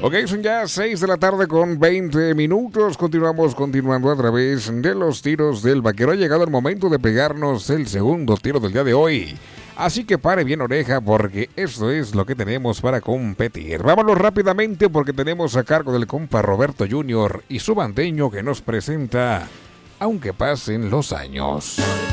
Ok, son ya 6 de la tarde con 20 minutos. Continuando a través de los tiros del vaquero. Ha llegado el momento de pegarnos el segundo tiro del día de hoy. Así que pare bien oreja porque esto es lo que tenemos para competir. Vámonos rápidamente porque tenemos a cargo del compa Roberto Jr. y su bandeño que nos presenta Aunque pasen los años.